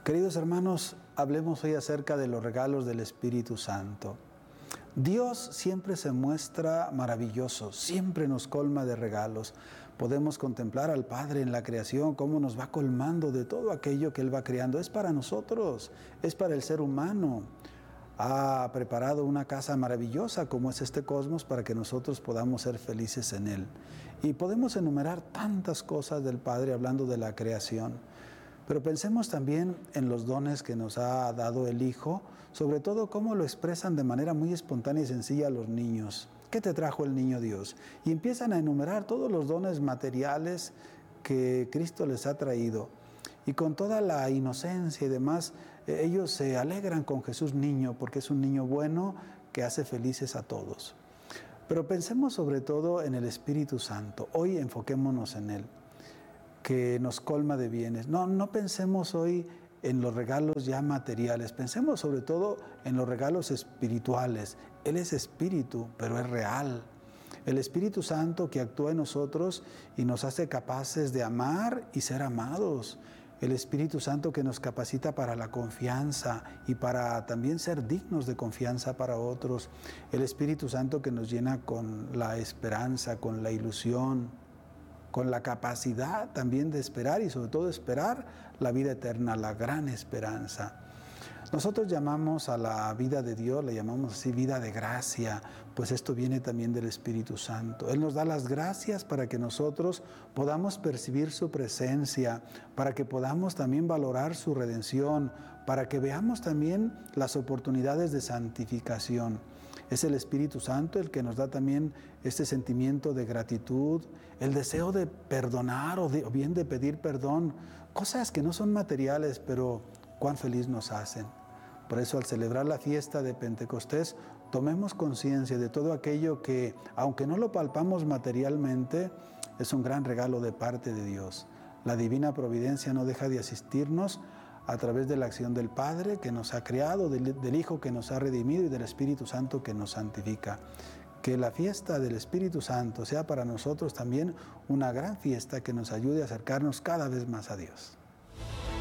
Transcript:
Queridos hermanos, hablemos hoy acerca de los regalos del Espíritu Santo. Dios siempre se muestra maravilloso, siempre nos colma de regalos. Podemos contemplar al Padre en la creación, cómo nos va colmando de todo aquello que Él va creando. Es para nosotros, es para el ser humano. Ha preparado una casa maravillosa como es este cosmos para que nosotros podamos ser felices en Él. Y podemos enumerar tantas cosas del Padre hablando de la creación. Pero pensemos también en los dones que nos ha dado el Hijo, sobre todo cómo lo expresan de manera muy espontánea y sencilla a los niños. ¿Qué te trajo el niño Dios? Y empiezan a enumerar todos los dones materiales que Cristo les ha traído. Y con toda la inocencia y demás, ellos se alegran con Jesús niño, porque es un niño bueno que hace felices a todos. Pero pensemos sobre todo en el Espíritu Santo. Hoy enfoquémonos en Él, que nos colma de bienes. No pensemos hoy en los regalos ya materiales, pensemos sobre todo en los regalos espirituales. Él es espíritu, pero es real. El Espíritu Santo que actúa en nosotros y nos hace capaces de amar y ser amados. El Espíritu Santo que nos capacita para la confianza y para también ser dignos de confianza para otros. El Espíritu Santo que nos llena con la esperanza, con la ilusión, con la capacidad también de esperar y sobre todo esperar la vida eterna, la gran esperanza. Nosotros llamamos a la vida de Dios, le llamamos así vida de gracia, pues esto viene también del Espíritu Santo. Él nos da las gracias para que nosotros podamos percibir su presencia, para que podamos también valorar su redención, para que veamos también las oportunidades de santificación. Es el Espíritu Santo el que nos da también este sentimiento de gratitud, el deseo de perdonar o bien de pedir perdón, cosas que no son materiales, pero cuán feliz nos hacen. Por eso al celebrar la fiesta de Pentecostés, tomemos conciencia de todo aquello que, aunque no lo palpamos materialmente, es un gran regalo de parte de Dios. La divina providencia no deja de asistirnos a través de la acción del Padre que nos ha creado, del Hijo que nos ha redimido y del Espíritu Santo que nos santifica. Que la fiesta del Espíritu Santo sea para nosotros también una gran fiesta que nos ayude a acercarnos cada vez más a Dios.